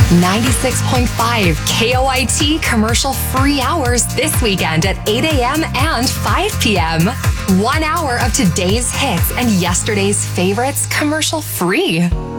96.5 KOIT commercial free hours this weekend at 8 a.m. and 5 p.m. 1 hour of today's hits and yesterday's favorites commercial free.